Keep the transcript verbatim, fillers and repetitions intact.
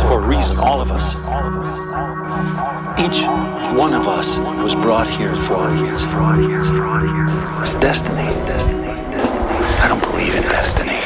for a reason, all of us. Each one of us was brought here for it's destiny. I don't believe in destiny.